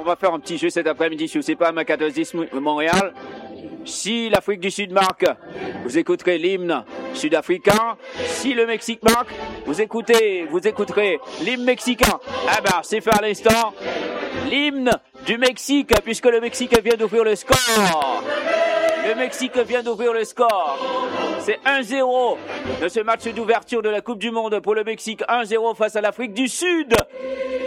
va faire un petit jeu cet après-midi, je sais pas, Macadosis Montréal. Si l'Afrique du Sud marque, vous écouterez l'hymne sud-africain. Si le Mexique marque, vous écouterez l'hymne mexicain. Ah ben, c'est fait à l'instant l'hymne du Mexique, puisque le Mexique vient d'ouvrir le score. Le Mexique vient d'ouvrir le score. C'est 1-0 de ce match d'ouverture de la Coupe du Monde pour le Mexique. 1-0 face à l'Afrique du Sud.